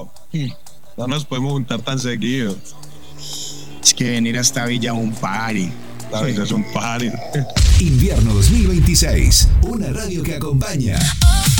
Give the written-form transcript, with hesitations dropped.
pero no nos podemos juntar tan seguido. Es que venir a esta villa es un party. La villa es un party. Invierno 2026, una radio que acompaña.